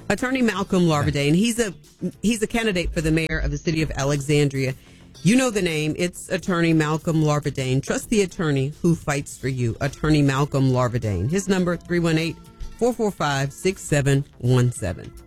Attorney Malcolm Larvadain. He's a candidate for the mayor of the city of Alexandria. You know the name. It's Attorney Malcolm Larvadain. Trust the attorney who fights for you. Attorney Malcolm Larvadain. His number 318-445-6717.